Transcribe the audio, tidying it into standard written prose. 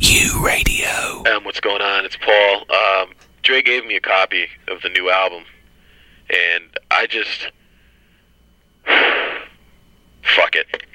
Q Radio. What's going on? It's Paul. Dre gave me a copy of the new album, and I just... fuck it.